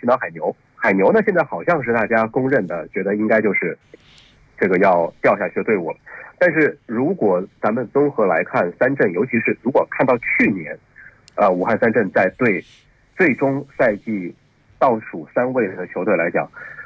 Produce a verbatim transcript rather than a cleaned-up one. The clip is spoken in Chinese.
青岛海牛。海牛呢，现在好像是大家公认的，觉得应该就是这个要掉下去的队伍了。但是如果咱们综合来看三镇，尤其是如果看到去年，呃，武汉三镇在对最终赛季倒数三位的球队来讲，